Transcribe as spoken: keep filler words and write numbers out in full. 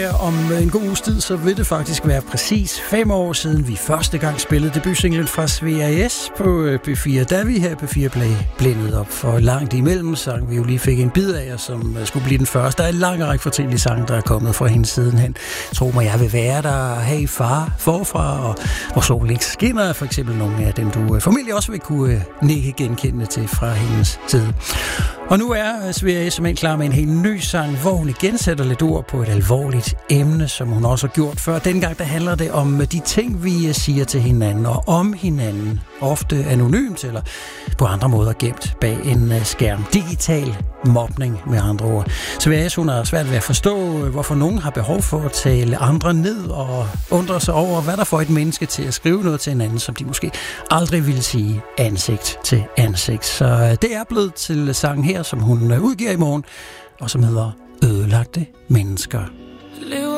her om en god uges tid, så vil det faktisk være præcis fem år siden, vi første gang spillede debutsinglen fra Svea S på B fire. Da vi her på B fire blev blændet op for langt imellem sang, vi jo lige fik en bid af, og som skulle blive den første. Der er en lang række fortællige sange, der er kommet fra hendes siden hen. Tro mig, jeg vil være der, hey far, forfra, og hvor solen ikke skinner, for eksempel nogle af dem, du formentlig også vil kunne nikke genkendende til fra hendes side. Og nu er Svea S simpelthen klar med en helt ny sang, hvor hun igen sætter lidt ord på et alvorligt emne, som hun også har gjort før. Dengang der handler det om de ting, vi siger til hinanden og om hinanden. Ofte anonymt eller på andre måder gemt bag en skærm. Digital mobning med andre ord. Svea S, hun har svært ved at forstå, hvorfor nogen har behov for at tale andre ned og undre sig over, hvad der får et menneske til at skrive noget til hinanden, som de måske aldrig ville sige ansigt til ansigt. Så det er blevet til sangen her, som hun udgiver i morgen, og som hedder Ødelagte Mennesker. Lever